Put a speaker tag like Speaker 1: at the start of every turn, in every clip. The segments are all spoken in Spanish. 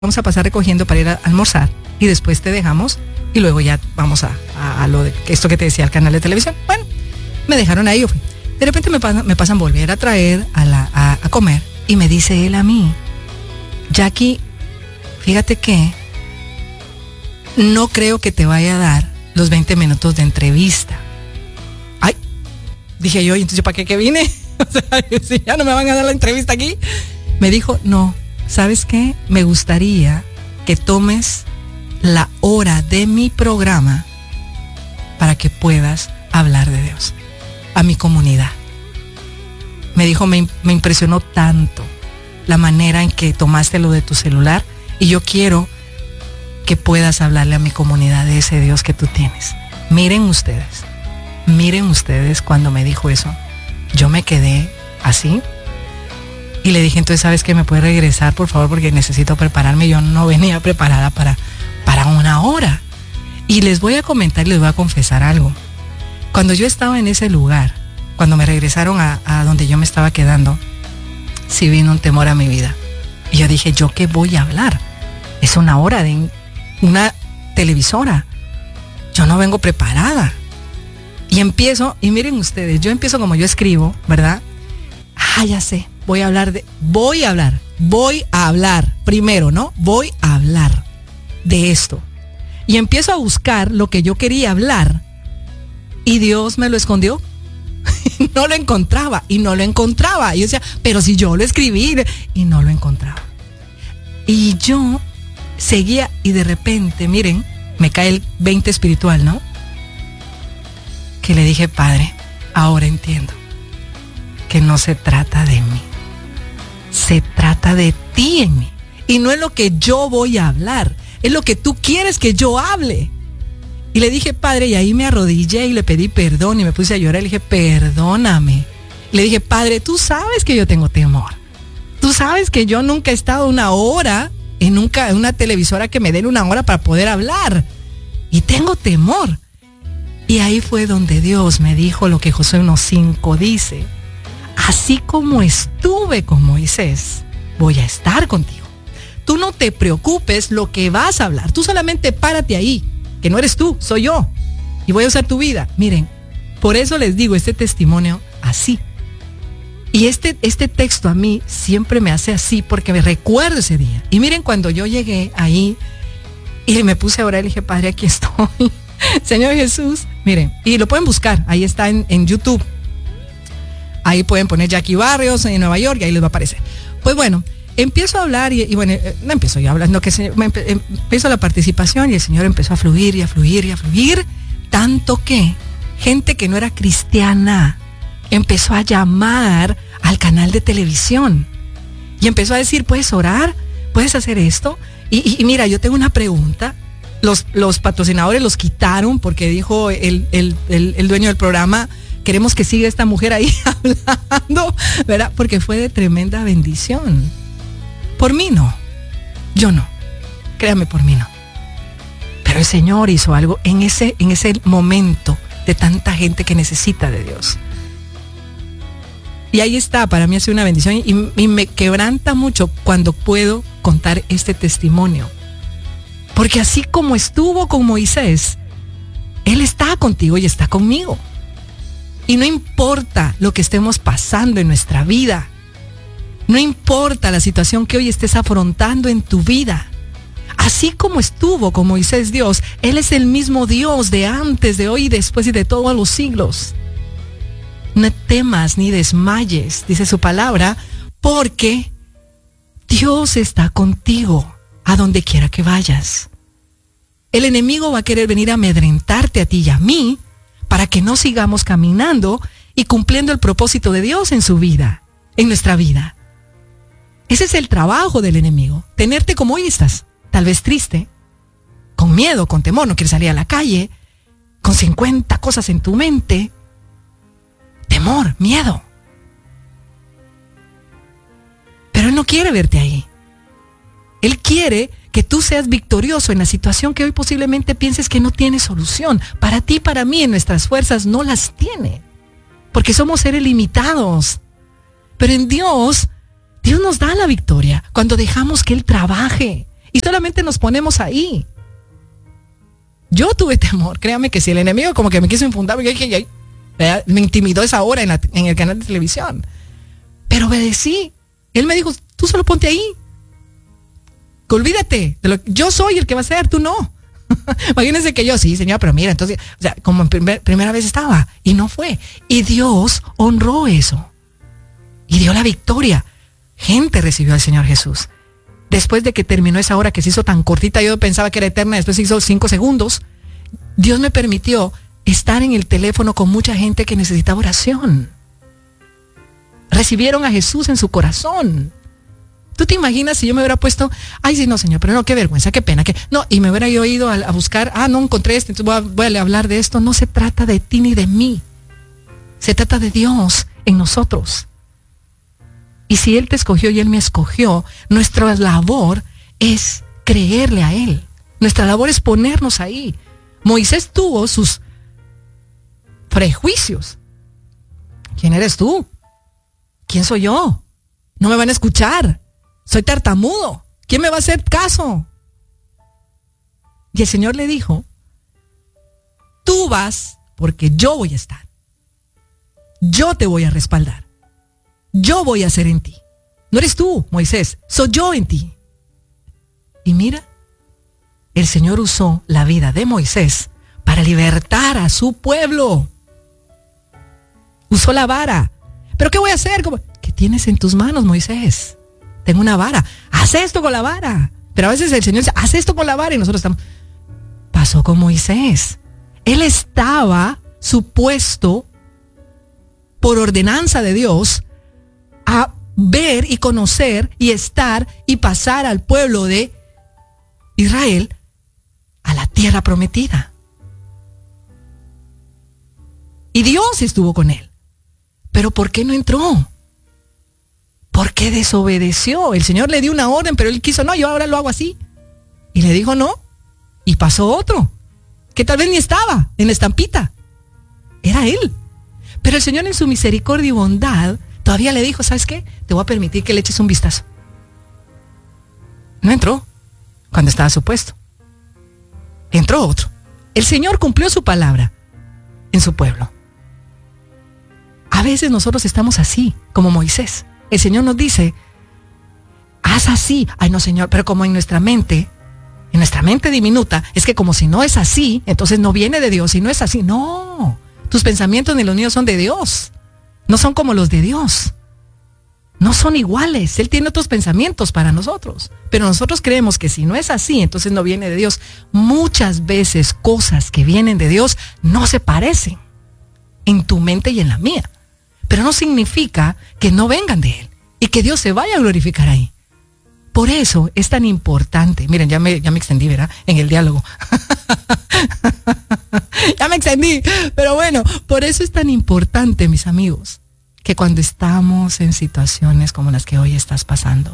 Speaker 1: vamos a pasar recogiendo para ir a almorzar y después te dejamos y luego ya vamos a lo de esto que te decía, el canal de televisión. Bueno, me dejaron ahí, yo fui. De repente me pasan volver a traer a comer y me dice él a mí, Jackie, fíjate que no creo que te vaya a dar los 20 minutos de entrevista. Ay, dije yo, ¿y entonces para qué vine? O sea, si ya no me van a dar la entrevista aquí. Me dijo, no, ¿sabes qué? Me gustaría que tomes la hora de mi programa para que puedas hablar de Dios a mi comunidad. Me dijo, me impresionó tanto la manera en que tomaste lo de tu celular y yo quiero que puedas hablarle a mi comunidad de ese Dios que tú tienes. Miren ustedes cuando me dijo eso, yo me quedé así y le dije, entonces, ¿sabes qué? ¿Me puedes regresar, por favor? Porque necesito prepararme. Yo no venía preparada para una hora. Y les voy a comentar y les voy a confesar algo. Cuando yo estaba en ese lugar, cuando me regresaron a donde yo me estaba quedando, sí vino un temor a mi vida. Y yo dije, ¿yo qué voy a hablar? Es una hora de una televisora. Yo no vengo preparada. Y empiezo, y miren ustedes, yo empiezo como yo escribo, ¿verdad? Ya sé, voy a hablar primero, ¿no? Voy a hablar de esto. Y empiezo a buscar lo que yo quería hablar. Y Dios me lo escondió. No lo encontraba. Y yo decía, pero si yo lo escribí, y no lo encontraba. Y yo seguía, y de repente, miren, me cae el 20 espiritual, ¿no? Que le dije, Padre, ahora entiendo que no se trata de mí, se trata de ti en mí. Y no es lo que yo voy a hablar, es lo que tú quieres que yo hable. Y le dije, Padre, y ahí me arrodillé y le pedí perdón y me puse a llorar. Le dije, perdóname. Le dije, Padre, tú sabes que yo tengo temor. Tú sabes que yo nunca he estado una hora en una televisora que me den una hora para poder hablar. Y tengo temor. Y ahí fue donde Dios me dijo lo que Josué 1:5 dice. Así como estuve con Moisés, voy a estar contigo. Tú no te preocupes lo que vas a hablar. Tú solamente párate ahí, que no eres tú, soy yo. Y voy a usar tu vida. Miren, por eso les digo este testimonio así. Y este texto a mí siempre me hace así porque me recuerdo ese día. Y miren, cuando yo llegué ahí y me puse a orar, le dije, Padre, aquí estoy. Señor Jesús, miren, y lo pueden buscar, ahí está en YouTube. Ahí pueden poner Jackie Barrios en Nueva York y ahí les va a aparecer. Pues bueno, empiezo a hablar y bueno, no empiezo yo hablando, empiezo la participación y el Señor empezó a fluir y a fluir y a fluir, tanto que gente que no era cristiana empezó a llamar al canal de televisión y empezó a decir, ¿puedes orar? ¿Puedes hacer esto? Y mira, yo tengo una pregunta. Los patrocinadores los quitaron porque dijo el dueño del programa, queremos que siga esta mujer ahí hablando, ¿verdad? Porque fue de tremenda bendición. Por mí no, yo no, créame, por mí no. Pero el Señor hizo algo en ese momento de tanta gente que necesita de Dios. Y ahí está, para mí ha sido una bendición y me quebranta mucho cuando puedo contar este testimonio. Porque así como estuvo con Moisés, Él está contigo y está conmigo. Y no importa lo que estemos pasando en nuestra vida, no importa la situación que hoy estés afrontando en tu vida, así como estuvo con Moisés Dios, Él es el mismo Dios de antes, de hoy y después y de todos los siglos. No temas ni desmayes, dice su palabra, porque Dios está contigo a donde quiera que vayas. El enemigo va a querer venir a amedrentarte a ti y a mí para que no sigamos caminando y cumpliendo el propósito de Dios en su vida, en nuestra vida. Ese es el trabajo del enemigo, tenerte como hoy estás, tal vez triste, con miedo, con temor, no quieres salir a la calle, con 50 cosas en tu mente, temor, miedo. Pero Él no quiere verte ahí. Él quiere que tú seas victorioso en la situación que hoy posiblemente pienses que no tiene solución. Para ti, para mí, en nuestras fuerzas no las tiene. Porque somos seres limitados. Pero en Dios nos da la victoria cuando dejamos que Él trabaje Y solamente nos ponemos ahí. Yo tuve temor, créame que si el enemigo como que me quiso infundar, me intimidó esa hora en el canal de televisión. Pero obedecí. Él me dijo, tú solo ponte ahí. Que olvídate, yo soy el que va a ser, tú no. Imagínense que yo, sí, señor, pero mira, entonces, o sea, como en primera vez estaba, y no fue. Y Dios honró eso. Y dio la victoria. Gente recibió al Señor Jesús. Después de que terminó esa hora que se hizo tan cortita, yo pensaba que era eterna, después se hizo 5 segundos, Dios me permitió estar en el teléfono con mucha gente que necesitaba oración. Recibieron a Jesús en su corazón. ¿Tú te imaginas si yo me hubiera puesto, ay, sí, no, señor, pero no, qué vergüenza, qué pena, no, y me hubiera yo ido a buscar, no encontré esto, entonces voy a hablar de esto? No se trata de ti ni de mí. Se trata de Dios en nosotros. Y si Él te escogió y Él me escogió, nuestra labor es creerle a Él. Nuestra labor es ponernos ahí. Moisés tuvo sus prejuicios. ¿Quién eres tú? ¿Quién soy yo? No me van a escuchar. Soy tartamudo. ¿Quién me va a hacer caso? Y el Señor le dijo, tú vas porque yo voy a estar. Yo te voy a respaldar. Yo voy a ser en ti. No eres tú, Moisés, soy yo en ti. Y mira, el Señor usó la vida de Moisés para libertar a su pueblo. Usó la vara. ¿Pero qué voy a hacer? ¿Qué tienes en tus manos, Moisés? Tengo una vara. Haz esto con la vara. Pero a veces el Señor dice, haz esto con la vara, y nosotros estamos... Pasó con Moisés. Él estaba supuesto, por ordenanza de Dios, a ver y conocer y estar y pasar al pueblo de Israel a la tierra prometida. Y Dios estuvo con él. Pero ¿por qué no entró? ¿Por qué desobedeció? El Señor le dio una orden, pero él quiso, no, yo ahora lo hago así. Y le dijo no. Y pasó otro, que tal vez ni estaba en la estampita. Era él. Pero el Señor en su misericordia y bondad todavía le dijo, ¿sabes qué? Te voy a permitir que le eches un vistazo. No entró cuando estaba supuesto. Entró otro. El Señor cumplió su palabra en su pueblo. A veces nosotros estamos así, como Moisés. El Señor nos dice, haz así. Ay, no, Señor, pero como en nuestra mente diminuta, es que como si no es así, entonces no viene de Dios. Si no es así, no. Tus pensamientos ni los míos son de Dios. No son como los de Dios. No son iguales. Él tiene otros pensamientos para nosotros. Pero nosotros creemos que si no es así, entonces no viene de Dios. Muchas veces cosas que vienen de Dios no se parecen en tu mente y en la mía. Pero no significa que no vengan de Él y que Dios se vaya a glorificar ahí. Por eso es tan importante. Miren, ya me extendí, ¿verdad? En el diálogo. Ya me extendí. Pero bueno, por eso es tan importante, mis amigos, que cuando estamos en situaciones como las que hoy estás pasando,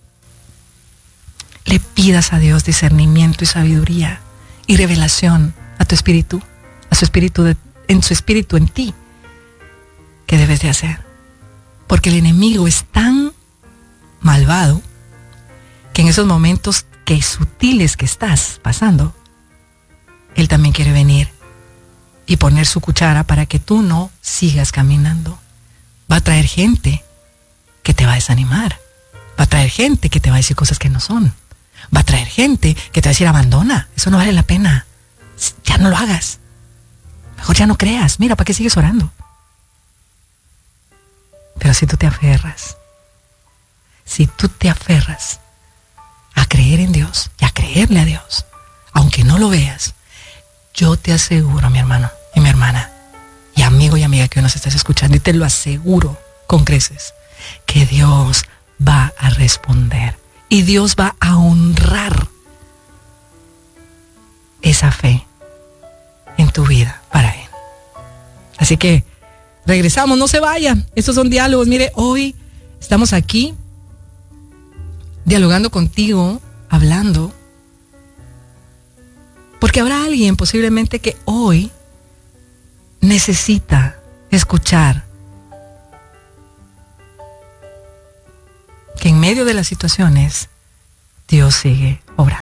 Speaker 1: le pidas a Dios discernimiento y sabiduría y revelación a tu espíritu, a su espíritu, en su espíritu en ti. ¿Qué debes de hacer? Porque el enemigo es tan malvado que en esos momentos que sutiles que estás pasando, él también quiere venir y poner su cuchara para que tú no sigas caminando. Va a traer gente que te va a desanimar. Va a traer gente que te va a decir cosas que no son. Va a traer gente que te va a decir, abandona, eso no vale la pena. Ya no lo hagas. Mejor ya no creas. Mira, ¿para qué sigues orando? Pero si tú te aferras a creer en Dios y a creerle a Dios, aunque no lo veas, yo te aseguro, mi hermano y mi hermana, y amigo y amiga que hoy nos estás escuchando, y te lo aseguro con creces, que Dios va a responder y Dios va a honrar esa fe en tu vida para Él. Así que regresamos, no se vayan. Estos son diálogos. Mire, hoy estamos aquí dialogando contigo, hablando, porque habrá alguien posiblemente que hoy necesita escuchar que en medio de las situaciones Dios sigue obrando.